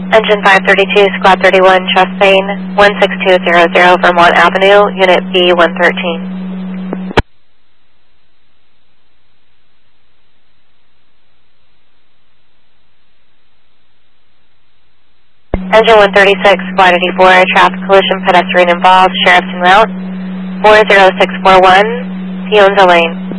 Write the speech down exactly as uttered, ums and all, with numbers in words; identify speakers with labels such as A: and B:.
A: Engine five thirty-two, Squad thirty-one, Chastain, one six two zero zero, Vermont Avenue, Unit B one thirteen. Engine one thirty-six, Squad eighty-four, traffic collision, pedestrian involved, Sheriff's en route, four zero six four one, Pionza Lane.